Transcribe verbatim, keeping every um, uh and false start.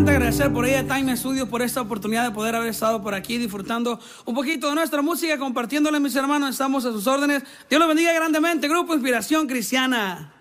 primeramente agradecer por ella Time Studios por esta oportunidad de poder haber estado por aquí disfrutando un poquito de nuestra música, compartiéndole, mis hermanos. Estamos a sus órdenes. Dios los bendiga grandemente. Grupo Inspiración Cristiana.